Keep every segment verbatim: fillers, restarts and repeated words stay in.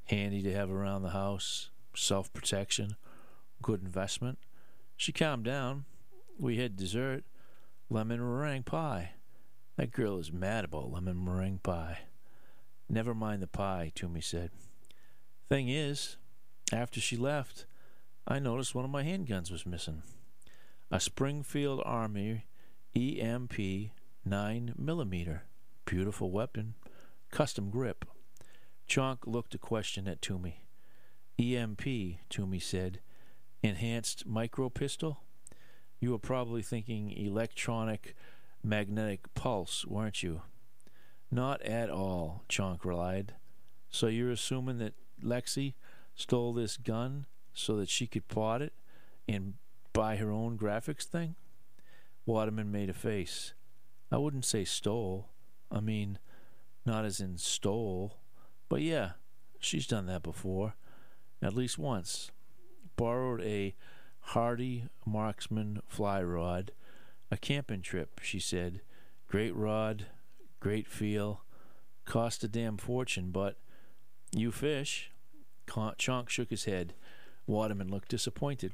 handy to have around the house, self-protection, good investment. She calmed down. We had dessert, lemon meringue pie. That girl is mad about lemon meringue pie. Never mind the pie, Toomey said. Thing is, after she left, I noticed one of my handguns was missing. A Springfield Army E M P nine millimeter. Beautiful weapon. Custom grip. Chonk looked a question at Toomey. E M P, Toomey said. Enhanced micro pistol? You were probably thinking electronic magnetic pulse, weren't you? Not at all, Chonk relied. So you're assuming that Lexi stole this gun so that she could pot it and buy her own graphics thing? Waterman made a face. I wouldn't say stole. I mean, not as in stole. But yeah, she's done that before. At least once. Borrowed a Hardy Marksman fly rod. A camping trip, she said. Great rod, great feel. Cost a damn fortune, but you fish. Chonk shook his head. Waterman looked disappointed.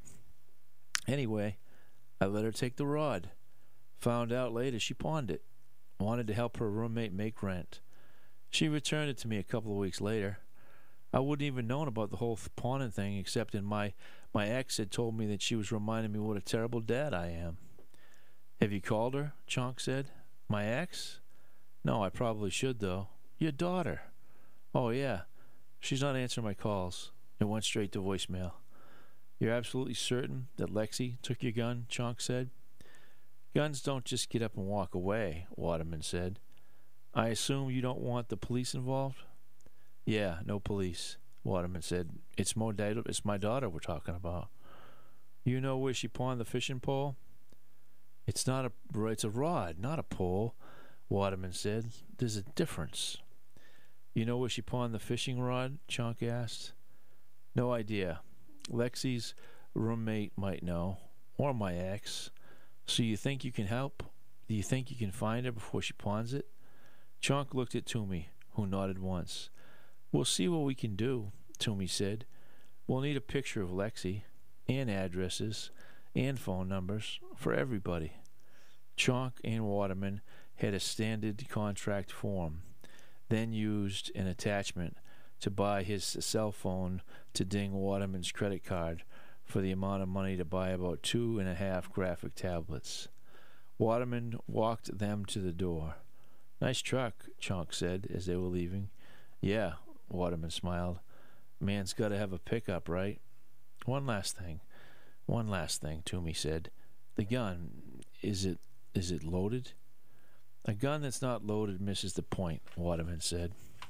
Anyway, I let her take the rod. Found out later she pawned it. Wanted to help her roommate make rent. She returned it to me a couple of weeks later. I wouldn't even known about the whole pawning thing except in my, my ex had told me that she was reminding me what a terrible dad I am. Have you called her? Chonk said. My ex? No, I probably should, though. Your daughter. Oh, yeah. She's not answering my calls. It went straight to voicemail. You're absolutely certain that Lexi took your gun? Chonk said. Guns don't just get up and walk away, Waterman said. I assume you don't want the police involved? Yeah, no police, Waterman said. It's, more da- it's my daughter we're talking about. You know where she pawned the fishing pole? It's not a, it's a rod, not a pole, Waterman said. There's a difference. You know where she pawned the fishing rod? Chonk asked. No idea. Lexi's roommate might know, or my ex. So you think you can help? Do you think you can find her before she pawns it? Chonk looked at Toomey, who nodded once. We'll see what we can do, Toomey said. We'll need a picture of Lexi, and addresses, and phone numbers, for everybody. Chonk and Waterman had a standard contract form, then used an attachment to buy his cell phone to ding Waterman's credit card for the amount of money to buy about two and a half graphic tablets. Waterman walked them to the door. Nice truck, Chonk said as they were leaving. Yeah, Waterman smiled. Man's got to have a pickup, right? One last thing. One last thing, Toomey said. The gun, is it is it loaded? A gun that's not loaded misses the point, Waterman said.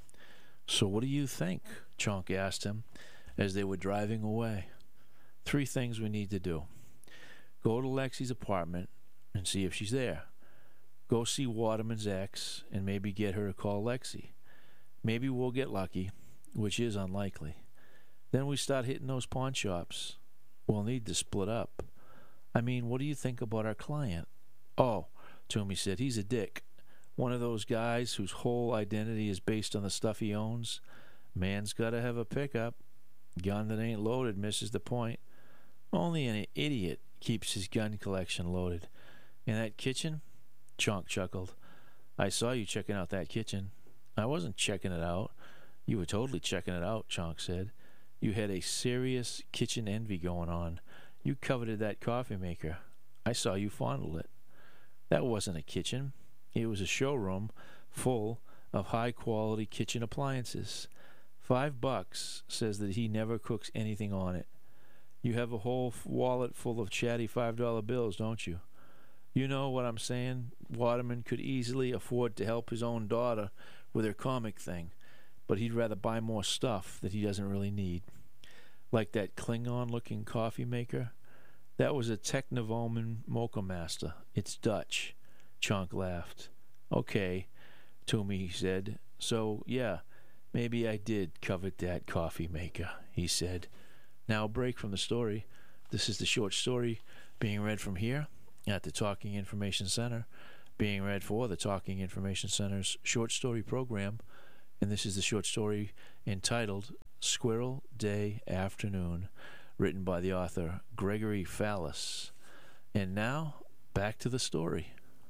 So what do you think? Chonk asked him as they were driving away. Three things we need to do. Go to Lexi's apartment and see if she's there. Go see Waterman's ex and maybe get her to call Lexi. Maybe we'll get lucky, which is unlikely. Then we start hitting those pawn shops. We'll need to split up. I mean, what do you think about our client? Oh, Toomey said, he's a dick. One of those guys whose whole identity is based on the stuff he owns. Man's got to have a pickup. Gun that ain't loaded misses the point. Only an idiot keeps his gun collection loaded. In that kitchen? Chonk chuckled. I saw you checking out that kitchen. I wasn't checking it out. You were totally checking it out, Chonk said. You had a serious kitchen envy going on. You coveted that coffee maker. I saw you fondle it. That wasn't a kitchen. It was a showroom full of high-quality kitchen appliances. Five bucks says that he never cooks anything on it. You have a whole f- wallet full of chatty five-dollar bills, don't you? You know what I'm saying? Waterman could easily afford to help his own daughter with her comic thing, but he'd rather buy more stuff that he doesn't really need. Like that Klingon-looking coffee maker. That was a Technivoman Mocha Master. It's Dutch. Chonk laughed. Okay, Toomey said. So, yeah, maybe I did covet that coffee maker, he said. Now a break from the story. This is the short story being read from here at the Talking Information Center, being read for the Talking Information Center's short story program, and this is the short story entitled Squirrel Day Afternoon, written by the author Gregory Fallis. And now, back to the story.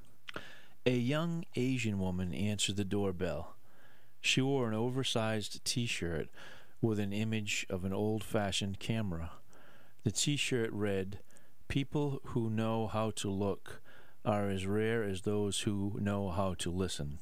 A young Asian woman answered the doorbell. She wore an oversized T-shirt with an image of an old-fashioned camera. The T-shirt read, "People who know how to look are as rare as those who know how to listen."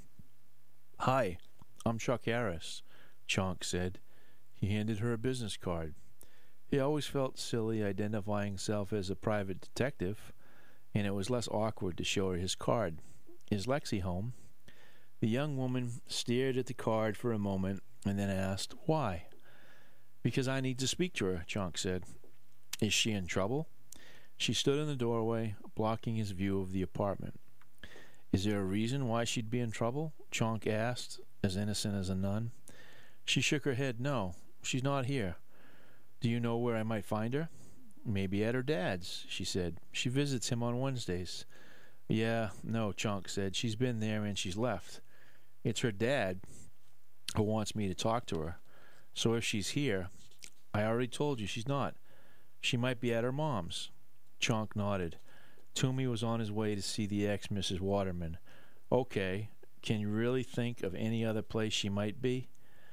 "Hi, I'm Chuck Harris," Chonk said. He handed her a business card. He always felt silly identifying himself as a private detective, and it was less awkward to show her his card. "Is Lexi home?" The young woman stared at the card for a moment and then asked, "Why?" "Because I need to speak to her," Chonk said. "Is she in trouble?" She stood in the doorway, blocking his view of the apartment. "Is there a reason why she'd be in trouble?" Chonk asked, as innocent as a nun. She shook her head. "No, she's not here." "Do you know where I might find her?" "Maybe at her dad's," she said. "She visits him on Wednesdays." "Yeah, no," Chonk said. "She's been there and she's left. It's her dad who wants me to talk to her. So if she's here, I already told you she's not. She might be at her mom's." Chonk nodded. Toomey was on his way to see the ex-Missus Waterman. "Okay, can you really think of any other place she might be?"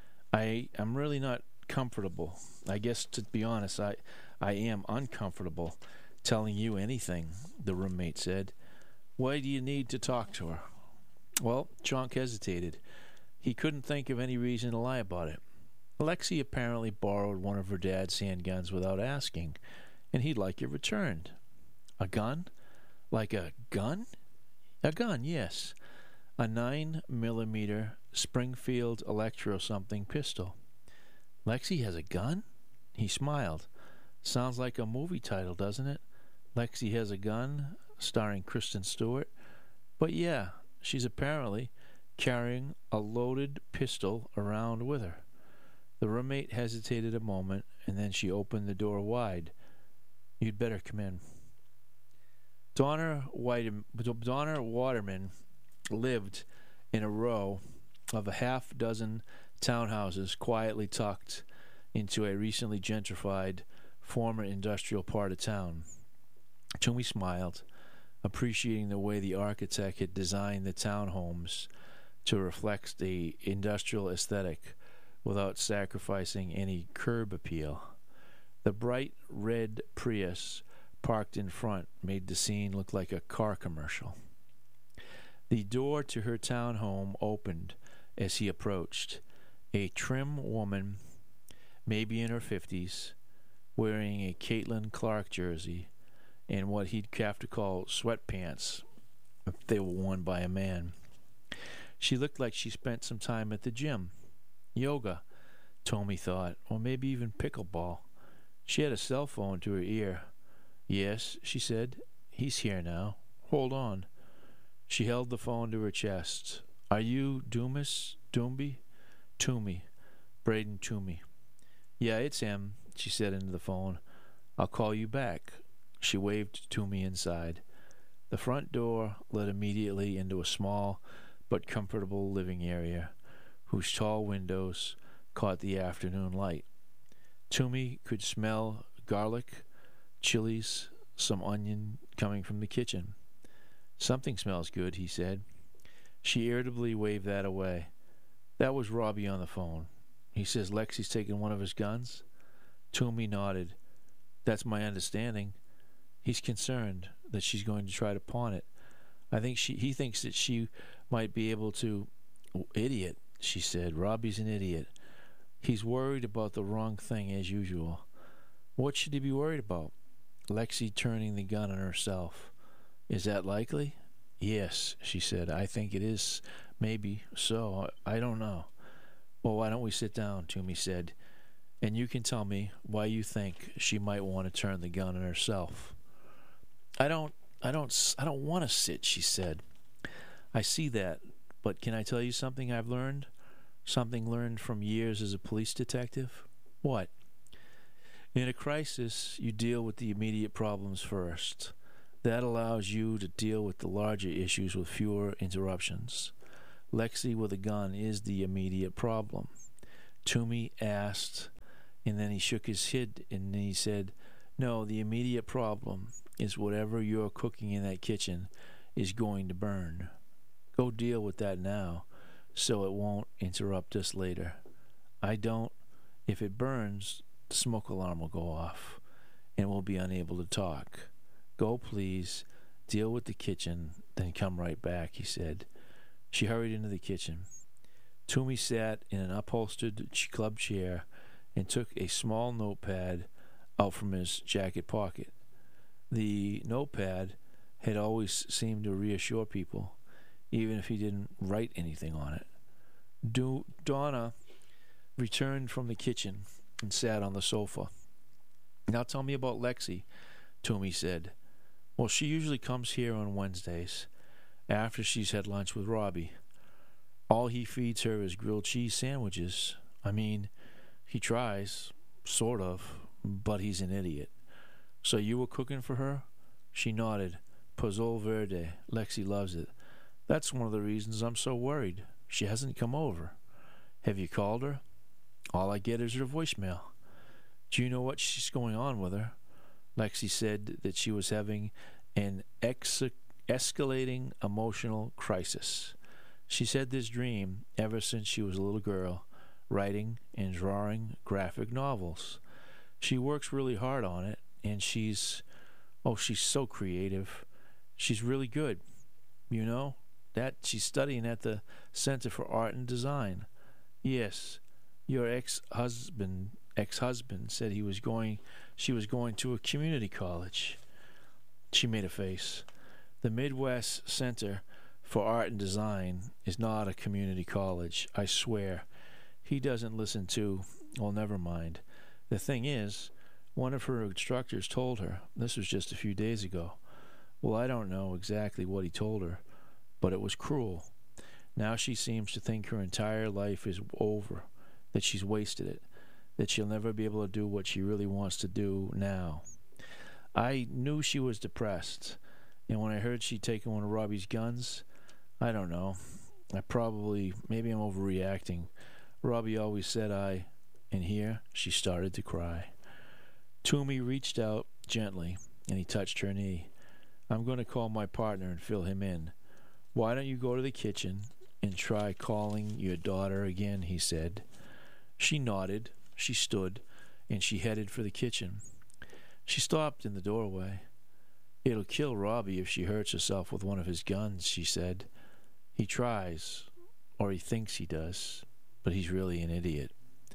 I, I'm really not comfortable. I guess, to be honest, I, I am uncomfortable telling you anything," the roommate said. "Why do you need to talk to her?" Well, Chonk hesitated. He couldn't think of any reason to lie about it. Lexi apparently borrowed one of her dad's handguns without asking, and he'd like it returned. "A gun? Like a gun?" "A gun, yes. A nine millimeter Springfield Electro-something pistol." "Lexi has a gun?" He smiled. "Sounds like a movie title, doesn't it? Lexi Has a Gun, starring Kristen Stewart. But yeah, she's apparently carrying a loaded pistol around with her." The roommate hesitated a moment, and then she opened the door wide. "You'd better come in." Donner, White, Donner Waterman lived in a row of a half dozen townhouses quietly tucked into a recently gentrified former industrial part of town. Toomey smiled, appreciating the way the architect had designed the townhomes to reflect the industrial aesthetic without sacrificing any curb appeal. The bright red Prius parked in front made the scene look like a car commercial. The door to her townhome opened as he approached. A trim woman, maybe in her fifties, wearing a Caitlin Clark jersey and what he'd have to call sweatpants if they were worn by a man. She looked like she spent some time at the gym. Yoga, Toomey thought, or maybe even pickleball. She had a cell phone to her ear. "Yes," she said. "He's here now. Hold on." She held the phone to her chest. "Are you Dumas? Doomby?" "Toomey. Braden Toomey." "Yeah, it's him," she said into the phone. "I'll call you back." She waved Toomey inside. The front door led immediately into a small but comfortable living area, whose tall windows caught the afternoon light. Toomey could smell garlic, chilies, some onion coming from the kitchen. "Something smells good," he said. She irritably waved that away. That was Robbie on the phone. "He says Lexi's taken one of his guns?" Toomey nodded. "That's my understanding. He's concerned that she's going to try to pawn it. I think she. He thinks that she might be able to..." Oh, "Idiot," she said. "Robbie's an idiot. He's worried about the wrong thing as usual." "What should he be worried about?" "Lexi turning the gun on herself." "Is that likely?" "Yes," she said. "I think it is. Maybe so. I don't know." "Well, why don't we sit down?" Toomey said. "And you can tell me why you think she might want to turn the gun on herself." I don't, I don't, I don't want to sit," she said. "I see that, but can I tell you something I've learned? Something learned from years as a police detective?" "What?" "In a crisis, you deal with the immediate problems first. That allows you to deal with the larger issues with fewer interruptions. Lexi with a gun is the immediate problem." Toomey asked And then he shook his head and he said, "No, the immediate problem is whatever you're cooking in that kitchen is going to burn. Go deal with that now so it won't interrupt us later. I don't, if it burns, the smoke alarm will go off and we'll be unable to talk. Go, please, deal with the kitchen, then come right back," he said. She hurried into the kitchen. Toomey sat in an upholstered club chair and took a small notepad out from his jacket pocket. The notepad had always seemed to reassure people, even if he didn't write anything on it. Do- Donna returned from the kitchen and sat on the sofa. "Now tell me about Lexi," Toomey said. "Well, she usually comes here on Wednesdays, after she's had lunch with Robbie. All he feeds her is grilled cheese sandwiches. I mean, he tries, sort of, but he's an idiot. So you were cooking for her?" She nodded. "Pozole verde. Lexi loves it. That's one of the reasons I'm so worried. She hasn't come over. Have you called her?" "All I get is her voicemail." "Do you know what she's going on with her?" Lexi said that she was having an ex- escalating emotional crisis. She's had this dream ever since she was a little girl, writing and drawing graphic novels. She works really hard on it, and she's, oh, she's so creative. She's really good. You know, that she's studying at the Center for Art and Design. Yes, your ex-husband ex-husband said he was going she was going to a community college. She made a face. The Midwest Center for Art and Design is not a community college, I swear. He doesn't listen to, well, never mind. The thing is, one of her instructors told her, this was just a few days ago. Well, I don't know exactly what he told her, but it was cruel. Now she seems to think her entire life is over, that she's wasted it, that she'll never be able to do what she really wants to do now. I knew she was depressed, and when I heard she'd taken one of Robbie's guns, I don't know. I probably, maybe I'm overreacting. Robbie always said I, and here she started to cry. Toomey reached out gently, and he touched her knee. "I'm going to call my partner and fill him in. Why don't you go to the kitchen and try calling your daughter again," he said. She nodded, she stood, and she headed for the kitchen. She stopped in the doorway. "It'll kill Robbie if she hurts herself with one of his guns," she said. "He tries, or he thinks he does, but he's really an idiot."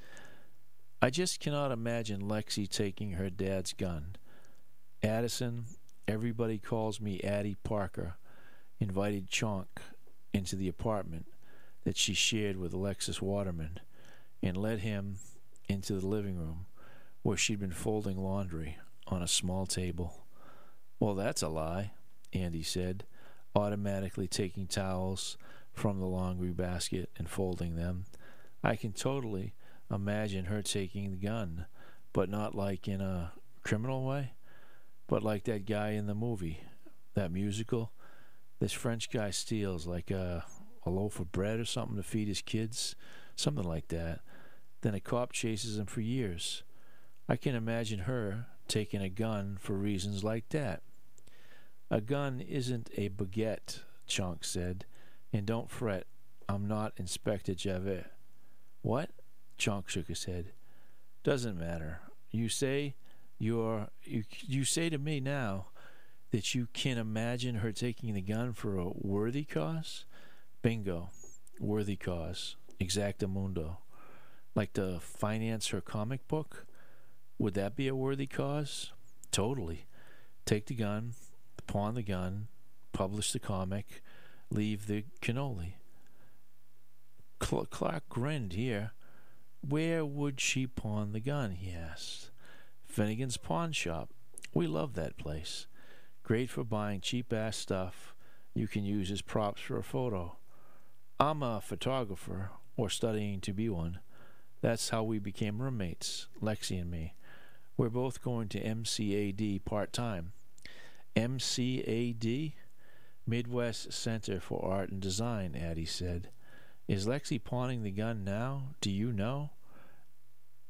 I just cannot imagine Lexi taking her dad's gun. Addison, everybody calls me Addie Parker, invited Chonk into the apartment that she shared with Alexis Waterman and led him into the living room where she'd been folding laundry on a small table. "Well, that's a lie," Andy said, automatically taking towels from the laundry basket and folding them. "I can totally imagine her taking the gun, but not like in a criminal way, but like that guy in the movie, that musical. This French guy steals like a, a loaf of bread or something to feed his kids, something like that. Then a cop chases him for years. I can imagine her taking a gun for reasons like that." "A gun isn't a baguette," Chonk said. "And don't fret, I'm not Inspector Javert." "What?" Chonk shook his head. "Doesn't matter. You say you're you, you say to me now that you can imagine her taking the gun for a worthy cause?" "Bingo. Worthy cause. Exactamundo. Like to finance her comic book? Would that be a worthy cause?" "Totally. Take the gun, pawn the gun, publish the comic, leave the cannoli." Cl- Clark grinned here. "Where would she pawn the gun?" he asked. "Finnegan's Pawn Shop. We love that place. Great for buying cheap-ass stuff you can use as props for a photo. I'm a photographer, or studying to be one. That's how we became roommates, Lexi and me. We're both going to M C A D part-time." "M C A D? Midwest Center for Art and Design," Addie said. "Is Lexi pawning the gun now? Do you know?"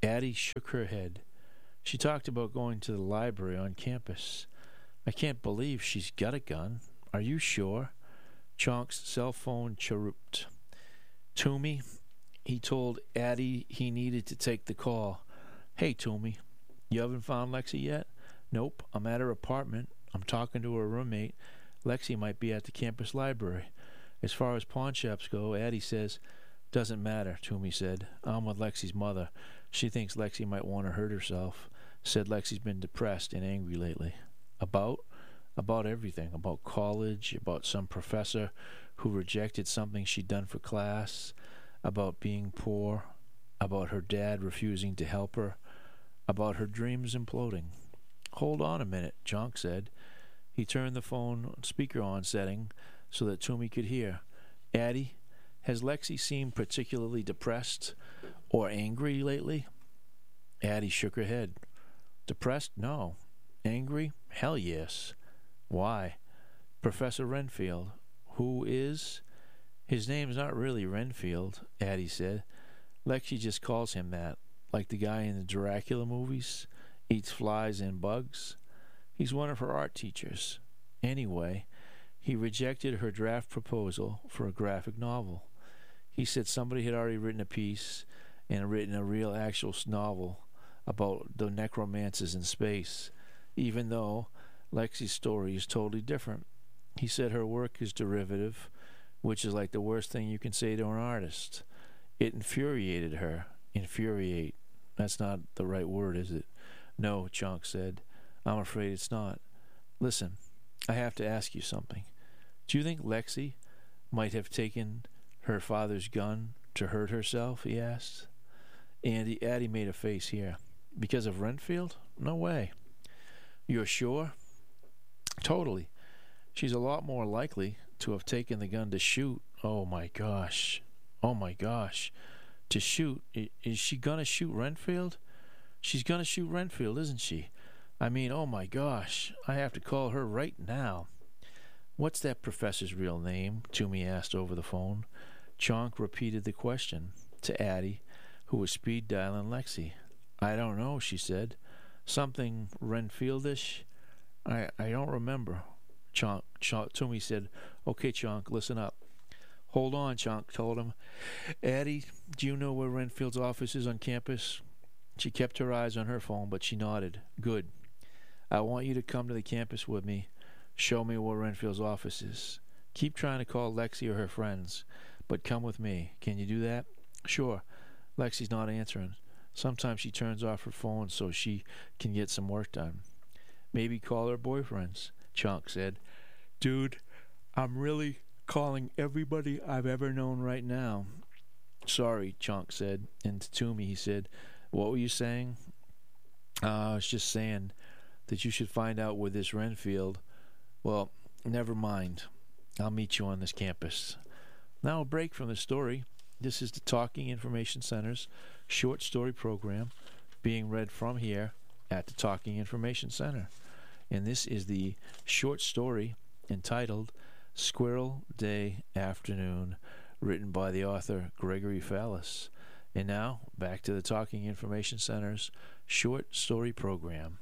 Addie shook her head. She talked about going to the library on campus. I can't believe she's got a gun. Are you sure? Chonk's cell phone chirruped. Toomey, he told Addie he needed to take the call. Hey, Toomey, you haven't found Lexi yet? Nope, I'm at her apartment. I'm talking to her roommate. Lexi might be at the campus library. As far as pawn shops go, Addie says, doesn't matter, Toomey said. I'm with Lexi's mother. She thinks Lexi might want to hurt herself. Said Lexi's been depressed and angry lately. About? About everything. About college, about some professor who rejected something she'd done for class, about being poor, about her dad refusing to help her, about her dreams imploding. Hold on a minute, Chonk said. He turned the phone speaker on setting so that Toomey could hear. Addie, has Lexi seemed particularly depressed or angry lately? Addie shook her head. Depressed? No. Angry? Hell yes. Why? Professor Renfield. Who is? His name's not really Renfield, Addie said. Lexi just calls him that, like the guy in the Dracula movies. Eats flies and bugs. He's one of her art teachers. Anyway, he rejected her draft proposal for a graphic novel. He said somebody had already written a piece and written a real actual novel about the necromancers in space, even though Lexi's story is totally different. He said her work is derivative, which is like the worst thing you can say to an artist. It infuriated her. Infuriate. That's not the right word, is it? No, Chonk said. I'm afraid it's not. Listen, I have to ask you something. Do you think Lexi might have taken her father's gun to hurt herself? He asked. Andy, Addie made a face here. Because of Renfield? No way. You're sure? Totally. She's a lot more likely to have taken the gun to shoot. Oh my gosh. Oh my gosh. To shoot. Is she gonna shoot Renfield? She's gonna shoot Renfield, isn't she? I mean, oh my gosh. I have to call her right now. What's that professor's real name? Toomey asked over the phone. Chonk repeated the question to Addie, who was speed dialing Lexi. I don't know, she said. Something Renfieldish? I I don't remember. Chonk, Chonk, Toomey said, okay, Chonk, listen up. Hold on, Chonk told him. Addie, do you know where Renfield's office is on campus? She kept her eyes on her phone, but she nodded. Good. I want you to come to the campus with me. Show me where Renfield's office is. Keep trying to call Lexi or her friends, but come with me. Can you do that? Sure. Lexi's not answering. Sometimes she turns off her phone so she can get some work done. Maybe call her boyfriends, Chonk said. Dude, I'm really calling everybody I've ever known right now. Sorry, Chonk said. And to Toomey he said, what were you saying? Uh, I was just saying that you should find out where this Renfield... Well, never mind. I'll meet you on this campus. Now a break from the story. This is the Talking Information Center's short story program being read from here at the Talking Information Center. And this is the short story entitled Squirrel Day Afternoon, written by the author Gregory Fallis. And now, back to the Talking Information Center's short story program.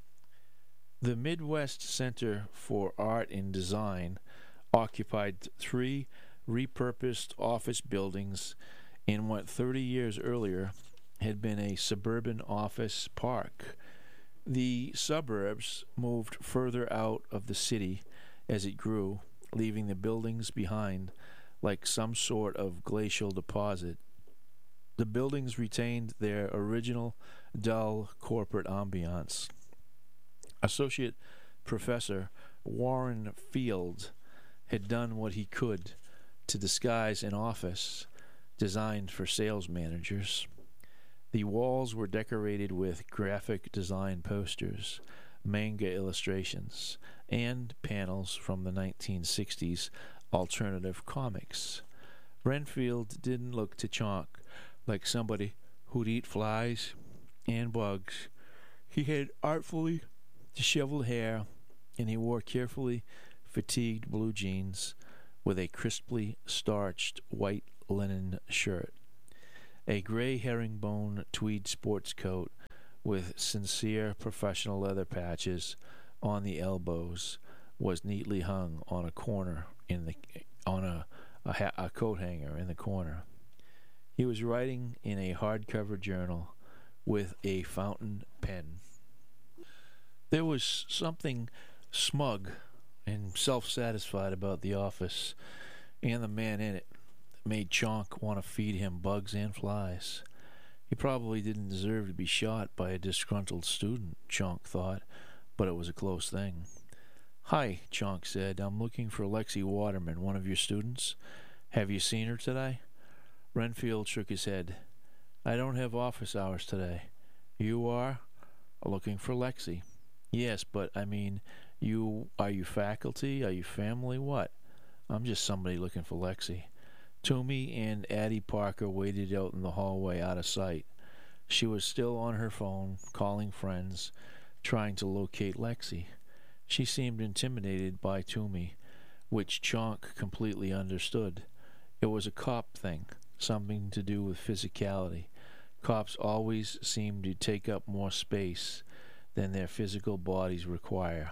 The Midwest Center for Art and Design occupied three repurposed office buildings in what thirty years earlier had been a suburban office park. The suburbs moved further out of the city as it grew, leaving the buildings behind like some sort of glacial deposit. The buildings retained their original dull corporate ambiance. Associate Professor Warren Field had done what he could to disguise an office designed for sales managers. The walls were decorated with graphic design posters, manga illustrations, and panels from the nineteen sixties alternative comics. Renfield didn't look to Chonk like somebody who'd eat flies and bugs. He had artfully disheveled hair, and he wore carefully fatigued blue jeans with a crisply starched white linen shirt. A gray herringbone tweed sports coat with sincere professional leather patches on the elbows was neatly hung on a corner in the on a a, ha- a coat hanger in the corner. He was writing in a hardcover journal with a fountain pen. There was something smug and self-satisfied about the office and the man in it that made Chonk want to feed him bugs and flies. He probably didn't deserve to be shot by a disgruntled student, Chonk thought, but it was a close thing. "Hi," Chonk said. "I'm looking for Lexi Waterman, one of your students. Have you seen her today?" Renfield shook his head. "I don't have office hours today." "You are?" "Looking for Lexi." "Yes, but, I mean, you are you faculty? Are you family? What?" "I'm just somebody looking for Lexi." Toomey and Addie Parker waited out in the hallway out of sight. She was still on her phone, calling friends, trying to locate Lexi. She seemed intimidated by Toomey, which Chonk completely understood. It was a cop thing, something to do with physicality. Cops always seem to take up more space than their physical bodies require.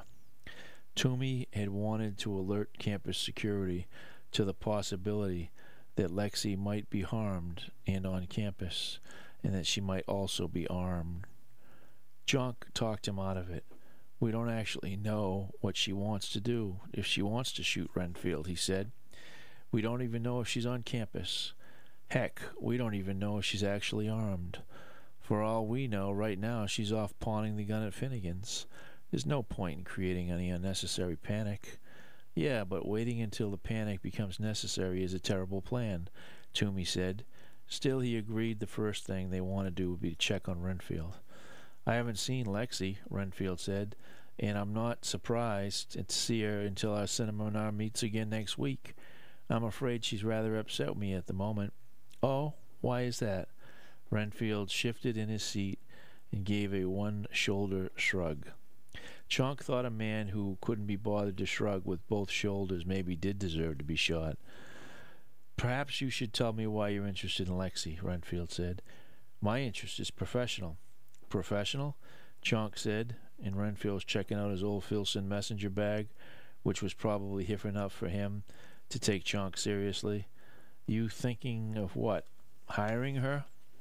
Toomey had wanted to alert campus security to the possibility that Lexi might be harmed and on campus, and that she might also be armed. Chonk talked him out of it. "We don't actually know what she wants to do, if she wants to shoot Renfield," he said. "We don't even know if she's on campus. Heck, we don't even know if she's actually armed. For all we know, right now she's off pawning the gun at Finnegan's. There's no point in creating any unnecessary panic." "Yeah, but waiting until the panic becomes necessary is a terrible plan," Toomey said. Still, he agreed the first thing they want to do would be to check on Renfield. "I haven't seen Lexi," Renfield said, "and I'm not surprised to see her until our seminar meets again next week. I'm afraid she's rather upset with me at the moment." "Oh, why is that?" Renfield shifted in his seat and gave a one-shoulder shrug. Chonk thought a man who couldn't be bothered to shrug with both shoulders maybe did deserve to be shot. "Perhaps you should tell me why you're interested in Lexi," Renfield said. "My interest is professional." "Professional?" Chonk said, and Renfield was checking out his old Filson messenger bag, which was probably hip enough for him to take Chonk seriously. "You thinking of what? Hiring her?"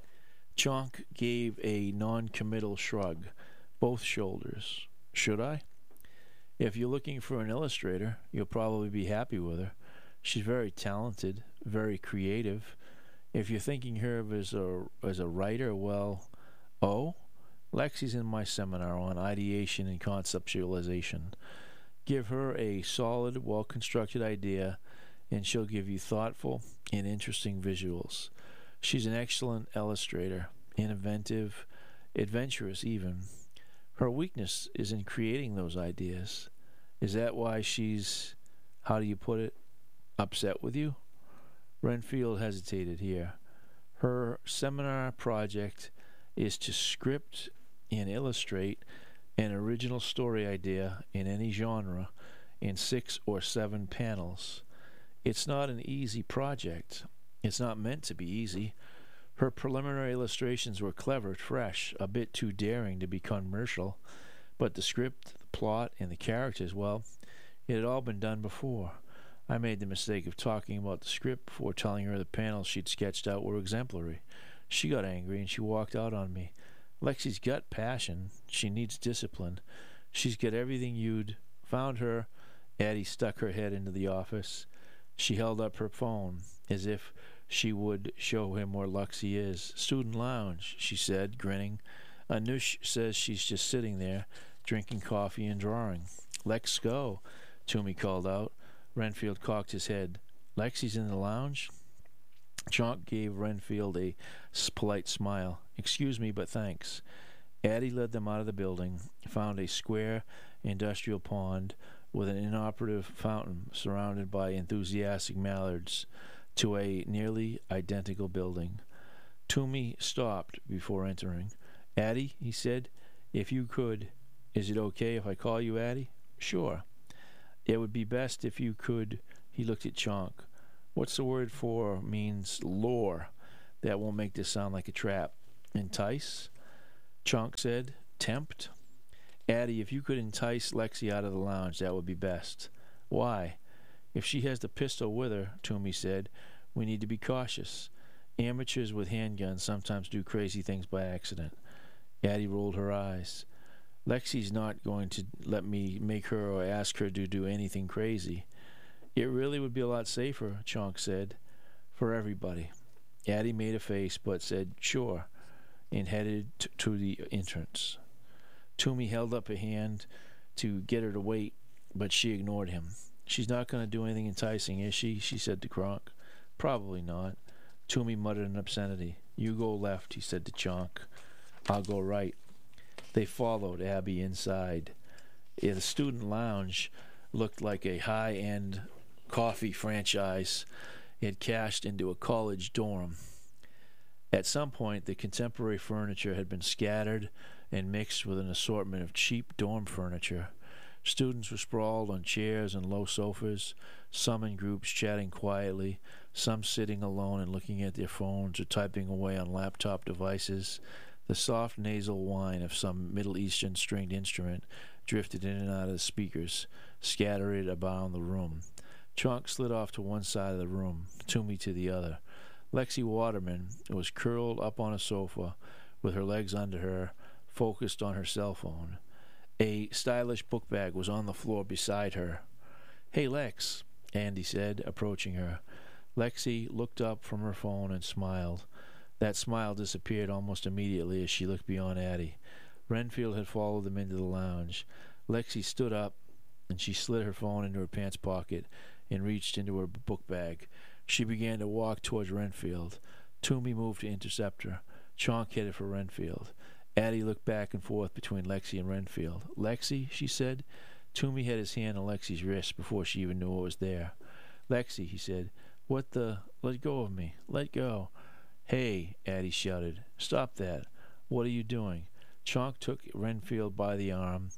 Chonk gave a non-committal shrug, both shoulders. "Should I?" "If you're looking for an illustrator, you'll probably be happy with her. She's very talented, very creative. If you're thinking her of as a, as a writer, well, oh? Lexi's in my seminar on ideation and conceptualization. Give her a solid, well-constructed idea, and she'll give you thoughtful and interesting visuals. She's an excellent illustrator, inventive, adventurous even. Her weakness is in creating those ideas. Is that why she's, how do you put it, upset with you?" Renfield hesitated here. "Her seminar project is to script and illustrate an original story idea in any genre in six or seven panels. It's not an easy project. It's not meant to be easy. Her preliminary illustrations were clever, fresh, a bit too daring to be commercial, but the script, the plot, and the characters, well, it had all been done before. I made the mistake of talking about the script before telling her the panels she'd sketched out were exemplary. She got angry and she walked out on me. Lexi's got passion. She needs discipline. She's got everything you'd found her." Addie stuck her head into the office. She held up her phone, as if she would show him where Lexi is. "Student lounge," she said, grinning. "Anush says she's just sitting there, drinking coffee and drawing." "Let's go," Toomey called out. Renfield cocked his head. "Lexi's in the lounge?" Chonk gave Renfield a polite smile. "Excuse me, but thanks." Addie led them out of the building, found a square industrial pond with an inoperative fountain surrounded by enthusiastic mallards, to a nearly identical building. Toomey stopped before entering. "Addie," he said, "if you could, is it okay if I call you Addie?" "Sure." "It would be best if you could," he looked at Chonk. "What's the word for means lore? That won't make this sound like a trap. Entice? Chunk said. Tempt? Addie, if you could entice Lexi out of the lounge, that would be best. Why? If she has the pistol with her, Toomey said, we need to be cautious. Amateurs with handguns sometimes do crazy things by accident. Addie rolled her eyes. Lexi's not going to let me make her or ask her to do anything crazy. It really would be a lot safer, Chunk said, for everybody. Addie made a face but said, sure, and headed t- to the entrance. Toomey held up a hand to get her to wait, but she ignored him. She's not going to do anything enticing, is she? She said to Kronk. Probably not. Toomey muttered an obscenity. You go left, he said to Chunk. I'll go right. They followed Abby inside. The student lounge looked like a high-end coffee franchise had cashed into a college dorm. At some point, the contemporary furniture had been scattered and mixed with an assortment of cheap dorm furniture. Students were sprawled on chairs and low sofas, some in groups chatting quietly, some sitting alone and looking at their phones or typing away on laptop devices. The soft nasal whine of some Middle Eastern stringed instrument drifted in and out of the speakers, scattered about the room. Chunk slid off to one side of the room, Toomey to the other. Lexi Waterman was curled up on a sofa, with her legs under her, focused on her cell phone. A stylish book bag was on the floor beside her. Hey, Lex, Andy said, approaching her. Lexi looked up from her phone and smiled. That smile disappeared almost immediately as she looked beyond Addie. Renfield had followed them into the lounge. Lexi stood up, and she slid her phone into her pants pocket and reached into her book bag. She began to walk towards Renfield. Toomey moved to intercept her. Chonk headed for Renfield. Addie looked back and forth between Lexi and Renfield. Lexi, she said. Toomey had his hand on Lexi's wrist before she even knew what was there. Lexi, he said, what the... Let go of me. Let go. Hey, Addie shouted. Stop that. What are you doing? Chonk took Renfield by the arm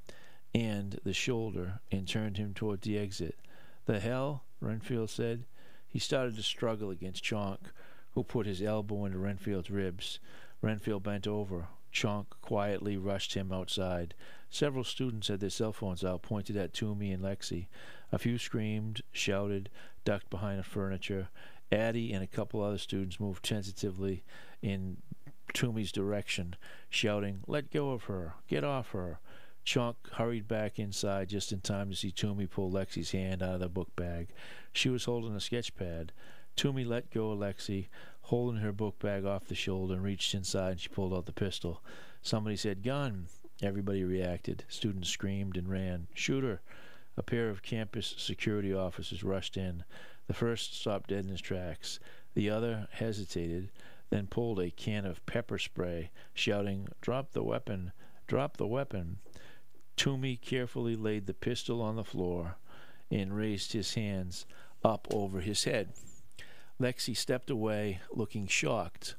and the shoulder and turned him toward the exit. The hell? Renfield said. He started to struggle against Chonk, who put his elbow into Renfield's ribs. Renfield bent over. Chonk quietly rushed him outside. Several students had their cell phones out, pointed at Toomey and Lexi. A few screamed, shouted, ducked behind the furniture. Addie and a couple other students moved tentatively in Toomey's direction, shouting, Let go of her! Get off her! Chunk hurried back inside just in time to see Toomey pull Lexi's hand out of the book bag. She was holding a sketch pad. Toomey let go of Lexi, holding her book bag off the shoulder, and reached inside and she pulled out the pistol. Somebody said, Gun! Everybody reacted. Students screamed and ran. Shoot her! A pair of campus security officers rushed in. The first stopped dead in his tracks. The other hesitated, then pulled a can of pepper spray, shouting, Drop the weapon! Drop the weapon! Toomey carefully laid the pistol on the floor and raised his hands up over his head. Lexi stepped away, looking shocked.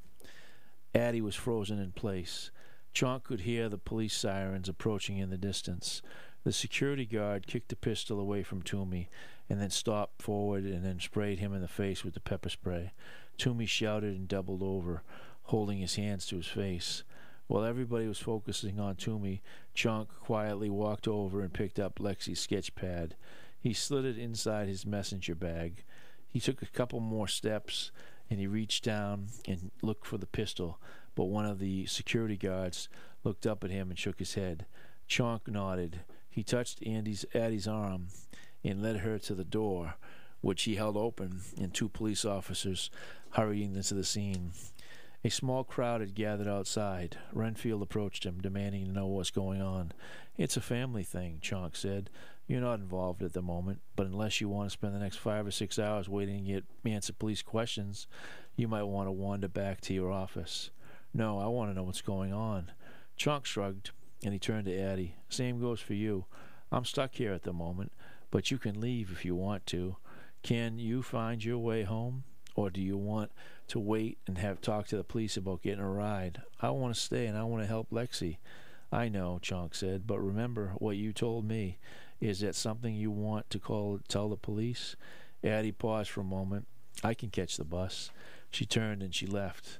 Addie was frozen in place. Chonk could hear the police sirens approaching in the distance. The security guard kicked the pistol away from Toomey and then stopped forward and then sprayed him in the face with the pepper spray. Toomey shouted and doubled over, holding his hands to his face. While everybody was focusing on Toomey, Chonk quietly walked over and picked up Lexi's sketch pad. He slid it inside his messenger bag. He took a couple more steps, and he reached down and looked for the pistol, but one of the security guards looked up at him and shook his head. Chonk nodded. He touched Andy's Addie's arm and led her to the door, which he held open, and two police officers hurried into the scene. A small crowd had gathered outside. Renfield approached him, demanding to know what's going on. It's a family thing, Chonk said. You're not involved at the moment, but unless you want to spend the next five or six hours waiting to get answer police questions, you might want to wander back to your office. No, I want to know what's going on. Chonk shrugged, and he turned to Addie. Same goes for you. I'm stuck here at the moment, but you can leave if you want to. Can you find your way home? Or do you want to wait and have talk to the police about getting a ride? I want to stay and I want to help Lexi. I know, Chonk said, but remember what you told me. Is that something you want to call tell the police? Addie paused for a moment. I can catch the bus. She turned and she left.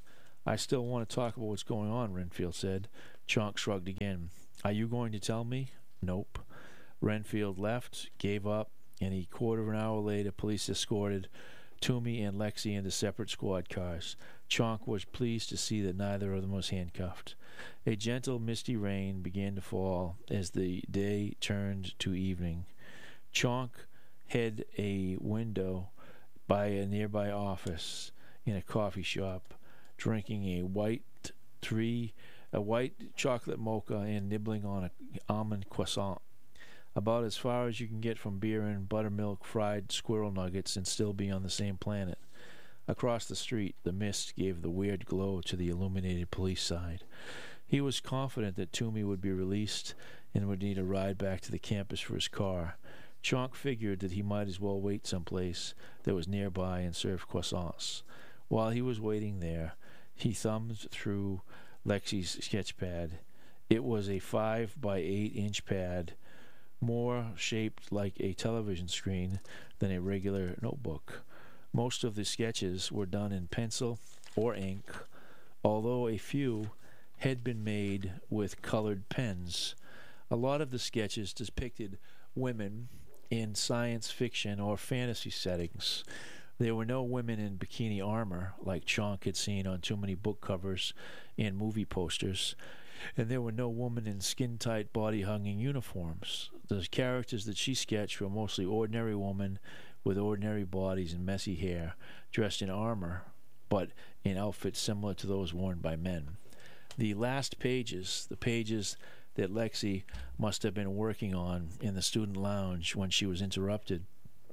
I still want to talk about what's going on, Renfield said. Chonk shrugged again. Are you going to tell me? Nope. Renfield left, gave up, and a quarter of an hour later, police escorted Toomey and Lexi into separate squad cars. Chonk was pleased to see that neither of them was handcuffed. A gentle, misty rain began to fall as the day turned to evening. Chonk had a window by a nearby office in a coffee shop, drinking a white three, a white chocolate mocha and nibbling on an almond croissant. About as far as you can get from beer and buttermilk fried squirrel nuggets and still be on the same planet. Across the street, the mist gave the weird glow to the illuminated police side. He was confident that Toomey would be released and would need a ride back to the campus for his car. Chonk figured that he might as well wait someplace that was nearby and serve croissants. While he was waiting there, he thumbed through Lexi's sketch pad. It was a five by eight inch pad, more shaped like a television screen than a regular notebook. Most of the sketches were done in pencil or ink, although a few had been made with colored pens. A lot of the sketches depicted women in science fiction or fantasy settings. There were no women in bikini armor, like Chonk had seen on too many book covers and movie posters, and there were no women in skin-tight, body-hugging uniforms. The characters that she sketched were mostly ordinary women with ordinary bodies and messy hair, dressed in armor, but in outfits similar to those worn by men. The last pages, the pages that Lexi must have been working on in the student lounge when she was interrupted,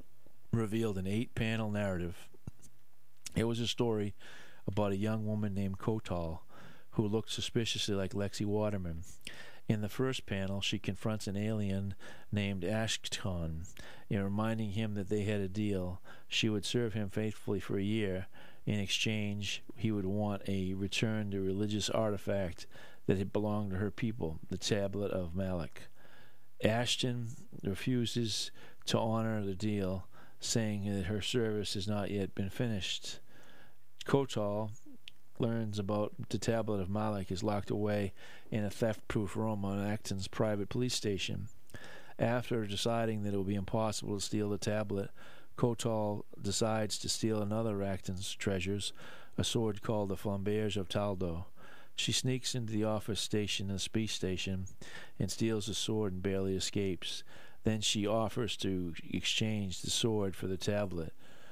revealed an eight-panel narrative. It was a story about a young woman named Kotal who looked suspiciously like Lexi Waterman. In the first panel, she confronts an alien named Ashton, in reminding him that they had a deal. She would serve him faithfully for a year. In exchange, he would want a return to religious artifact that had belonged to her people, the Tablet of Malak. Ashton refuses to honor the deal, saying that her service has not yet been finished. Kotal learns about the Tablet of Malak is locked away in a theft-proof room on Acton's private police station. After deciding that it will be impossible to steal the tablet, Kotal decides to steal another of Acton's treasures, a sword called the Flambeers of Taldo. She sneaks into the office station, the space station, and steals the sword and barely escapes. Then she offers to exchange the sword for the tablet.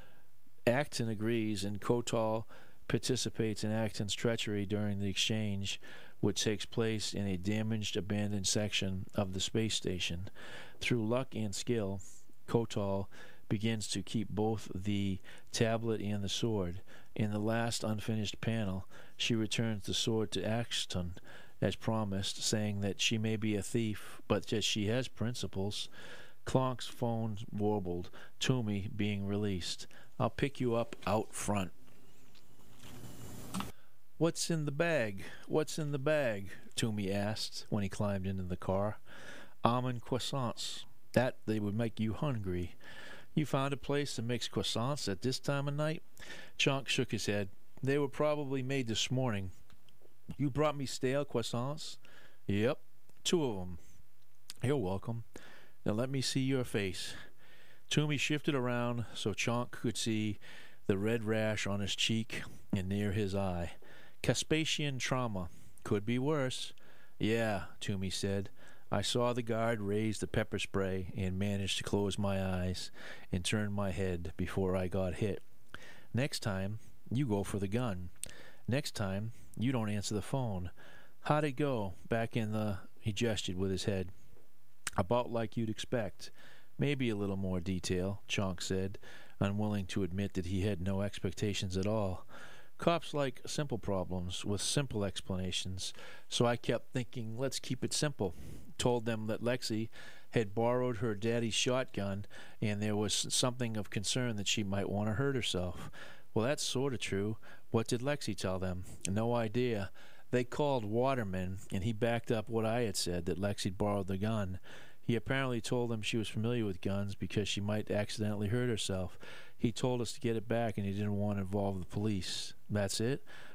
Acton agrees, and Kotal participates in Acton's treachery during the exchange, which takes place in a damaged, abandoned section of the space station. Through luck and skill, Kotal begins to keep both the tablet and the sword. In the last unfinished panel, she returns the sword to Ashton, as promised, saying that she may be a thief, but that she has principles. Clonk's phone warbled, Toomey being released. I'll pick you up out front. What's in the bag? What's in the bag? Toomey asked when he climbed into the car. Almond croissants. That they would make you hungry. You found a place to mix croissants at this time of night? Chonk shook his head. They were probably made this morning. You brought me stale croissants? Yep, two of them. You're welcome. Now let me see your face. Toomey shifted around so Chonk could see the red rash on his cheek and near his eye. Caspasian trauma. Could be worse. Yeah, Toomey said. I saw the guard raise the pepper spray and managed to close my eyes and turn my head before I got hit. Next time, you go for the gun. Next time, you don't answer the phone. How'd it go back in the... He gestured with his head. About like you'd expect. Maybe a little more detail, Chonk said, unwilling to admit that he had no expectations at all. Cops like simple problems with simple explanations, so I kept thinking, let's keep it simple. Told them that Lexi had borrowed her daddy's shotgun, and there was something of concern that she might want to hurt herself. Well, that's sort of true. What did Lexi tell them? No idea. They called Waterman, and he backed up what I had said, that Lexi borrowed the gun. He apparently told them she was familiar with guns because she might accidentally hurt herself. He told us to get it back, and he didn't want to involve the police. That's it?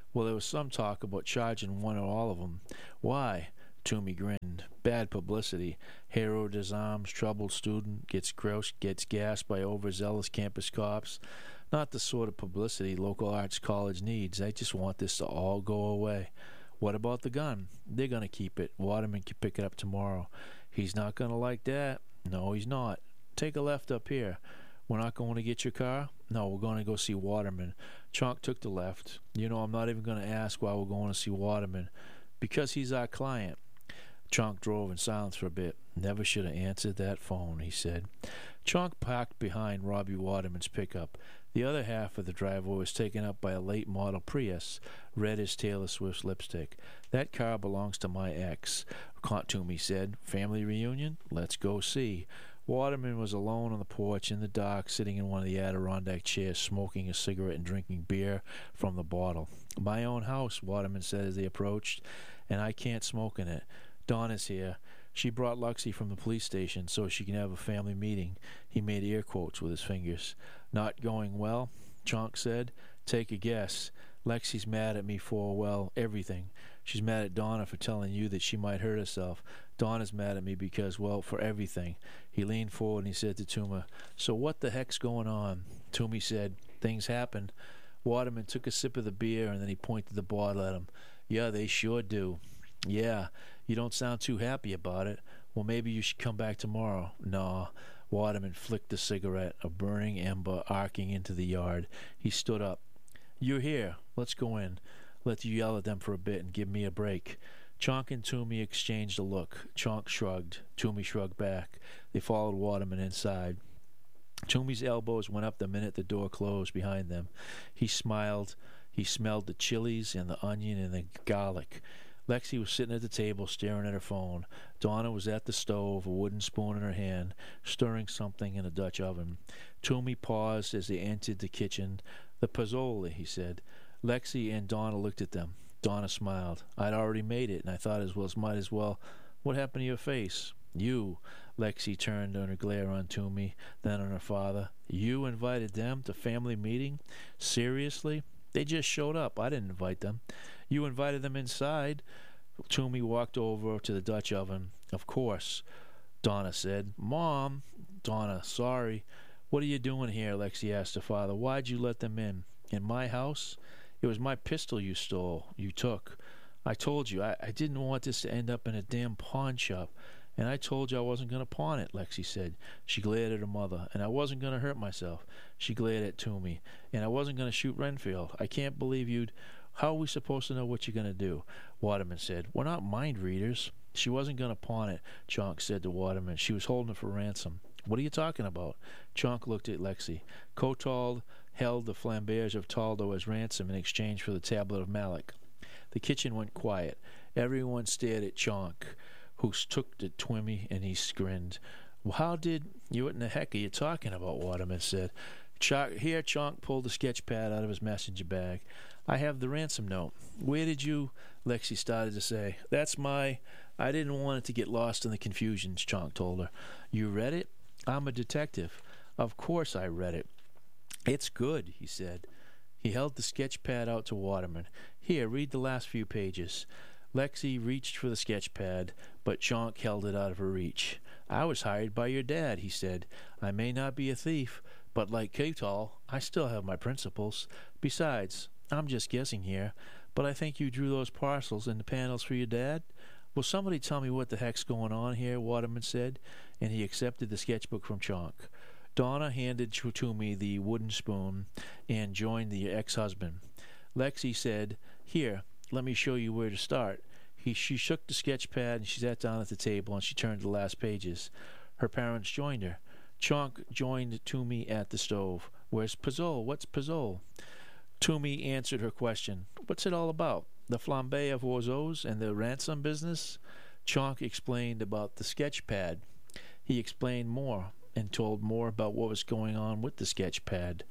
Well, there was some talk about charging one or all of them. Why? Toomey grinned. Bad publicity. Hero disarms troubled student, gets groused, gets gassed by overzealous campus cops. Not the sort of publicity local arts college needs. I just want this to all go away. What about the gun? They're going to keep it. Waterman can pick it up tomorrow. He's not going to like that. No, he's not. Take a left up here. We're not going to get your car? No, we're going to go see Waterman. Chunk took the left. You know, I'm not even going to ask why we're going to see Waterman. Because he's our client. Chunk drove in silence for a bit. Never should have answered that phone, he said. Chunk parked behind Robbie Waterman's pickup. The other half of the driveway was taken up by a late model Prius, red as Taylor Swift's lipstick. That car belongs to my ex, Toomey said. Family reunion? Let's go see. Waterman was alone on the porch in the dark, sitting in one of the Adirondack chairs, smoking a cigarette and drinking beer from the bottle. My own house, Waterman said as they approached, and I can't smoke in it. Donna's here. She brought Luxie from the police station so she can have a family meeting. He made air quotes with his fingers. Not going well? Chunk said. Take a guess. Lexie's mad at me for, well, everything. She's mad at Donna for telling you that she might hurt herself. Donna's mad at me because, well, for everything. He leaned forward and he said to Toomey, so what the heck's going on? Toomey said, things happen. Waterman took a sip of the beer and then he pointed the bottle at him. Yeah, they sure do. Yeah, you don't sound too happy about it. Well, maybe you should come back tomorrow. Nah. Waterman flicked a cigarette, a burning ember arcing into the yard. He stood up. You're here. Let's go in. Let you yell at them for a bit and give me a break. Chunk and Toomey exchanged a look. Chunk shrugged. Toomey shrugged back. They followed Waterman inside. Toomey's elbows went up the minute the door closed behind them. He smiled. He smelled the chilies and the onion and the garlic. Lexie was sitting at the table staring at her phone. Donna was at the stove, a wooden spoon in her hand, stirring something in a Dutch oven. Toomey paused as they entered the kitchen. The pozole, he said. Lexie and Donna looked at them. Donna smiled. I'd already made it, and I thought as well as might as well. What happened to your face? You. Lexie turned on her glare on Toomey, then on her father. You invited them to family meeting? Seriously? They just showed up. I didn't invite them. You invited them inside. Toomey walked over to the Dutch oven. Of course, Donna said. Mom. Donna, sorry. What are you doing here? Lexie asked her father. Why'd you let them in? In my house? It was my pistol you stole, you took. I told you, I, I didn't want this to end up in a damn pawn shop. And I told you I wasn't going to pawn it, Lexie said. She glared at her mother. And I wasn't going to hurt myself. She glared at Toomey. And I wasn't going to shoot Renfield. I can't believe you'd... How are we supposed to know what you're going to do? Waterman said. We're not mind readers. She wasn't going to pawn it, Chunk said to Waterman. She was holding it for ransom. What are you talking about? Chunk looked at Lexie. Cotald held the flambeage of Taldo as ransom in exchange for the tablet of Malik. The kitchen went quiet. Everyone stared at Chunk, who took to Toomey, and he grinned. Well, how did... You what in the heck are you talking about? Waterman said. Ch- Here, Chunk pulled the sketch pad out of his messenger bag. I have the ransom note. Where did you... Lexie started to say. That's my... I didn't want it to get lost in the confusion, Chunk told her. You read it? I'm a detective. Of course I read it. It's good, he said. He held the sketch pad out to Waterman. Here, read the last few pages. Lexie reached for the sketch pad, but Chunk held it out of her reach. I was hired by your dad, he said. I may not be a thief, but like Catal, I still have my principles. Besides, I'm just guessing here, but I think you drew those parcels and the panels for your dad? Will somebody tell me what the heck's going on here? Waterman said, and he accepted the sketchbook from Chunk. Donna handed Toomey the wooden spoon and joined the ex-husband. Lexie said, Here, let me show you where to start. He, she shook the sketch pad and she sat down at the table and she turned to the last pages. Her parents joined her. Chunk joined Toomey at the stove. Where's Pozole? What's Pozole? Toomey answered her question. What's it all about? The flambe of Oiseaux and the ransom business? Chunk explained about the sketch pad. He explained more and told more about what was going on with the sketch pad.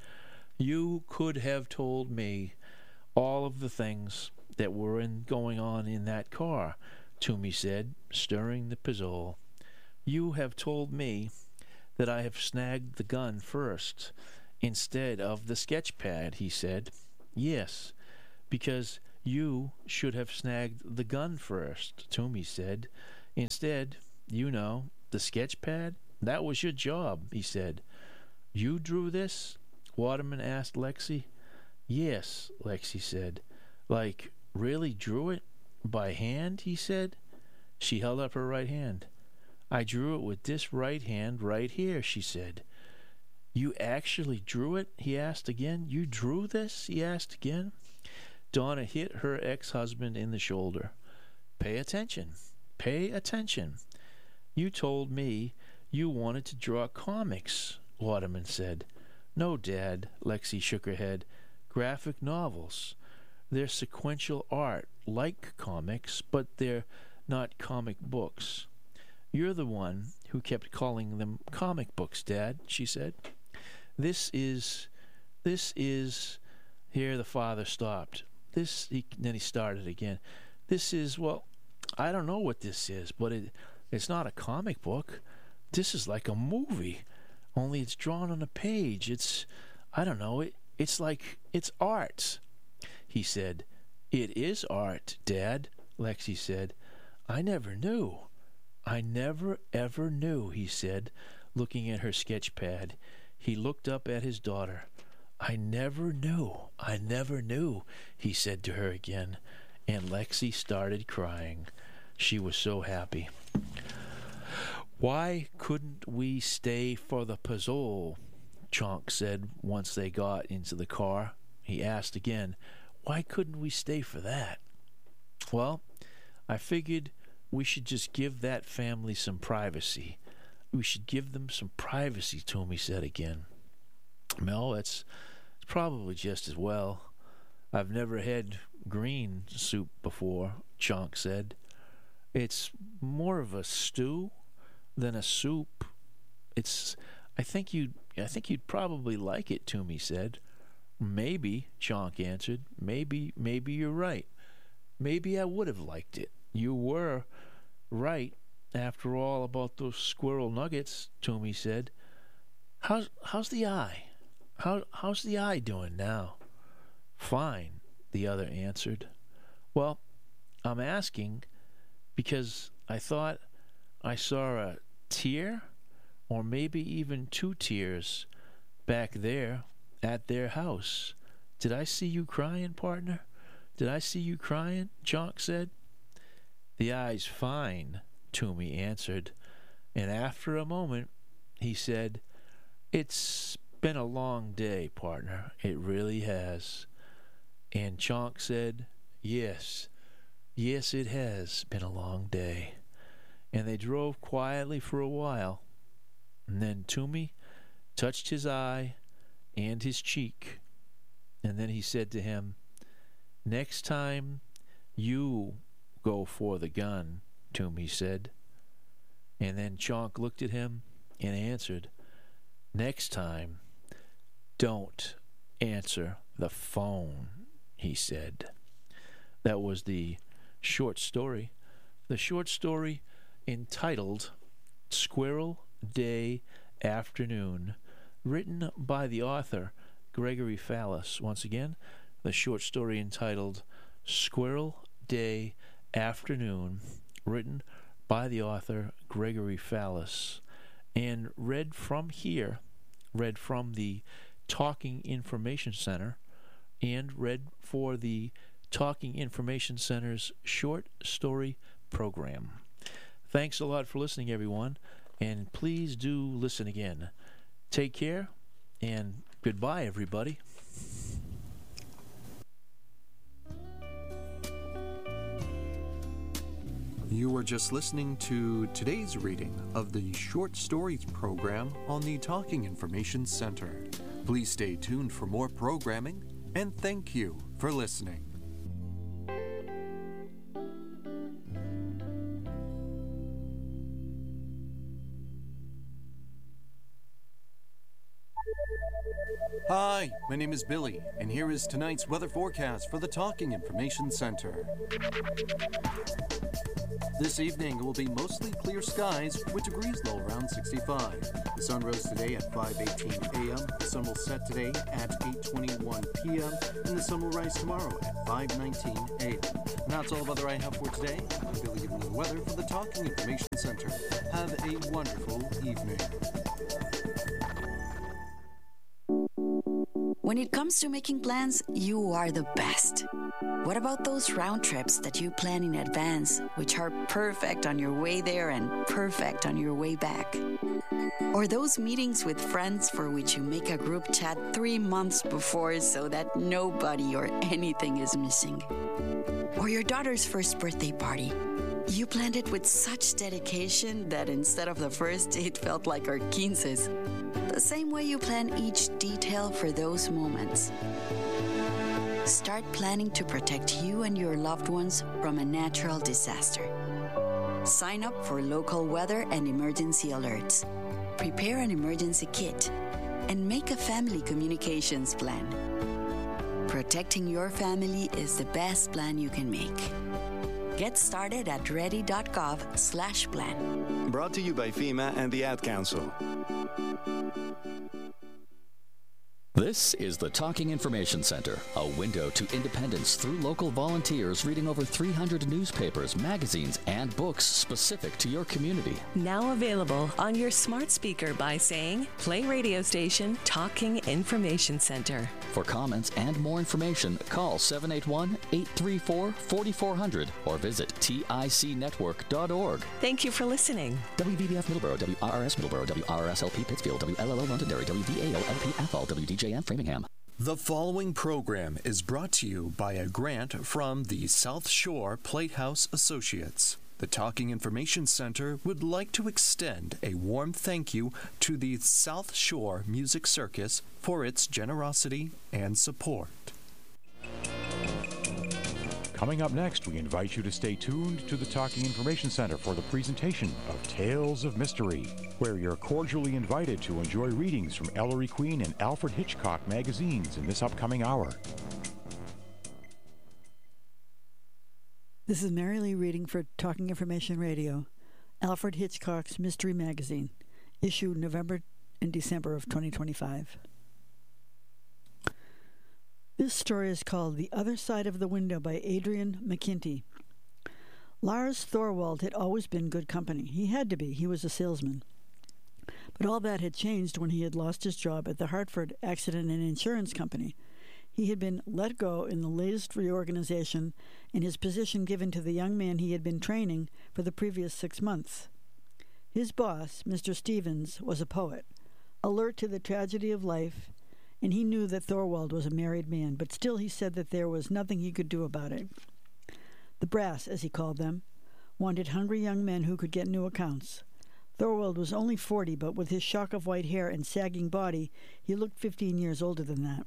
You could have told me all of the things that were in, going on in that car, Toomey said, stirring the Pozole. You have told me that I have snagged the gun first, instead of the sketch pad, he said. Yes, because You should have snagged the gun first, Toomey said. Instead, you know, the sketch pad? That was your job, he said. You drew this? Waterman asked Lexi. Yes, Lexi said. Like, really drew it? By hand, he said. She held up her right hand. I drew it with this right hand right here, she said. You actually drew it? He asked again. You drew this? He asked again. Donna hit her ex-husband in the shoulder. Pay attention. Pay attention. You told me you wanted to draw comics, Waterman said. No, Dad, Lexi shook her head. Graphic novels. They're sequential art, like comics, but they're not comic books. You're the one who kept calling them comic books, Dad, she said. This is, this is, here the father stopped. This, he, then he started again. This is, well, I don't know what this is, but it, it's not a comic book. This is like a movie, only it's drawn on a page. It's, I don't know, it, it's like, it's art. He said, It is art, Dad, Lexi said. I never knew. I never, ever knew, he said, looking at her sketch pad. He looked up at his daughter. I never knew. I never knew, he said to her again. And Lexi started crying. She was so happy. Why couldn't we stay for the puzzle? Chonk said once they got into the car. He asked again, why couldn't we stay for that? Well, I figured we should just give that family some privacy. We should give them some privacy, Toomey said again. Mel, that's probably just as well. I've never had green soup before, Chonk said. It's more of a stew than a soup. It's, I think you'd, I think you'd probably like it, Toomey said. Maybe, Chonk answered. Maybe, maybe you're right. Maybe I would have liked it. You were right, after all, about those squirrel nuggets, Toomey said. How's, how's the eye? How, how's the eye doing now? Fine, the other answered. Well, I'm asking because I thought I saw a tear, or maybe even two tears, back there at their house. Did I see you crying, partner? Did I see you crying? Chonk said. The eye's fine, Toomey answered, and after a moment he said, It's been a long day, partner. It really has. And Chonk said, Yes, yes it has been a long day. And they drove quietly for a while, and then Toomey touched his eye and his cheek, and then he said to him, Next time you go for the gun, Toomey said. And then Chonk looked at him and answered, Next time, don't answer the phone, he said. That was the short story. The short story entitled Squirrel Day Afternoon, written by the author Gregory Fallis. Once again, the short story entitled Squirrel Day Afternoon, written by the author Gregory Fallis, and read from here, read from the Talking Information Center, and read for the Talking Information Center's short story program. Thanks a lot for listening, everyone, and please do listen again. Take care, and goodbye, everybody. You were just listening to today's reading of the Short Stories program on the Talking Information Center. Please stay tuned for more programming, and thank you for listening. Hi, my name is Billy, and here is tonight's weather forecast for the Talking Information Center. This evening it will be mostly clear skies with degrees low around sixty-five. The sun rose today at five eighteen a.m. The sun will set today at eight twenty-one p.m. and the sun will rise tomorrow at five nineteen a.m. And that's all the weather I have for today. I'm Billy giving you the weather for the Talking Information Center. Have a wonderful evening. When it comes to making plans, you are the best. What about those round trips that you plan in advance, which are perfect on your way there and perfect on your way back? Or those meetings with friends for which you make a group chat three months before so that nobody or anything is missing? Or your daughter's first birthday party. You planned it with such dedication that instead of the first, it felt like our quinces. The same way you plan each detail for those moments. Start planning to protect you and your loved ones from a natural disaster. Sign up for local weather and emergency alerts. Prepare an emergency kit and make a family communications plan. Protecting your family is the best plan you can make. Get started at ready.gov slash plan. Brought to you by FEMA and the Ad Council. This is the Talking Information Center, a window to independence through local volunteers reading over three hundred newspapers, magazines, and books specific to your community. Now available on your smart speaker by saying, play radio station Talking Information Center. For comments and more information, call seven eight one, eight three four, four four zero zero or visit tic network dot org. Thank you for listening. W V B F Middleborough, W R R S Middleborough, W R R S L P Pittsfield, W L L O Londonderry, W V A O L P Athol, W D J M Framingham. The following program is brought to you by a grant from the South Shore Platehouse Associates. The Talking Information Center would like to extend a warm thank you to the South Shore Music Circus for its generosity and support. Coming up next, we invite you to stay tuned to the Talking Information Center for the presentation of Tales of Mystery, where you're cordially invited to enjoy readings from Ellery Queen and Alfred Hitchcock magazines in this upcoming hour. This is Mary Lee reading for Talking Information Radio, Alfred Hitchcock's Mystery Magazine, issued November and December of twenty twenty-five. This story is called The Other Side of the Window by Adrian McKinty. Lars Thorwald had always been good company. He had to be. He was a salesman. But all that had changed when he had lost his job at the Hartford Accident and Insurance Company. He had been let go in the latest reorganization and his position given to the young man he had been training for the previous six months. His boss, Mister Stevens, was a poet, alert to the tragedy of life, and he knew that Thorwald was a married man, but still he said that there was nothing he could do about it. The brass, as he called them, wanted hungry young men who could get new accounts. Thorwald was only forty, but with his shock of white hair and sagging body, he looked fifteen years older than that.